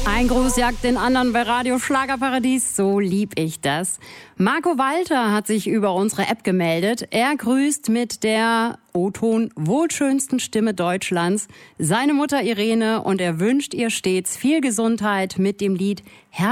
Ein Gruß jagt den anderen bei Radio Schlagerparadies, so lieb ich das. Marco Walter hat sich über unsere App gemeldet. Er grüßt mit der O-Ton wohlschönsten Stimme Deutschlands seine Mutter Irene und er wünscht ihr stets viel Gesundheit mit dem Lied